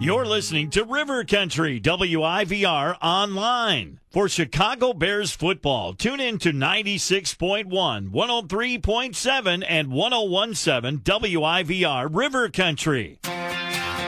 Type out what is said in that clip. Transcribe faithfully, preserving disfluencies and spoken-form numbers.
You're listening to River Country, W I V R Online. For Chicago Bears football, tune in to ninety-six point one, one oh three point seven, and one oh one point seven W I V R River Country.